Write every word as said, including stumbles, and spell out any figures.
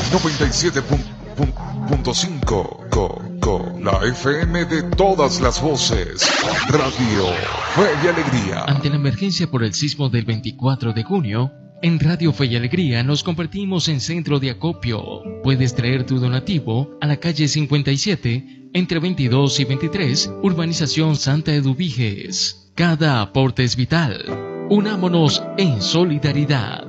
noventa y siete punto cinco, co, co, la F M de todas las voces. Radio Fe y Alegría. Ante la emergencia por el sismo del veinticuatro de junio, en Radio Fe y Alegría nos convertimos en centro de acopio. Puedes traer tu donativo a la calle cincuenta y siete, entre veintidós y veintitrés, Urbanización Santa Eduviges. Cada aporte es vital. Unámonos en solidaridad.